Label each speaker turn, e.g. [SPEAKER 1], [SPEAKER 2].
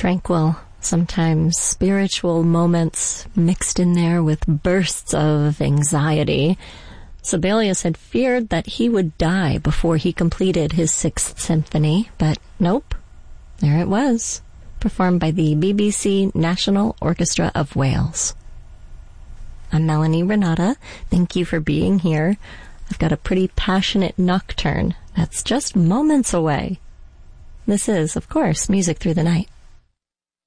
[SPEAKER 1] tranquil, sometimes spiritual moments mixed in there with bursts of anxiety. Sibelius had feared that he would die before he completed his Sixth Symphony, but nope, there it was, performed by the BBC National Orchestra of Wales. I'm Melanie Renata. Thank you for being here. I've got a pretty passionate nocturne that's just moments away. This is, of course, Music Through the Night.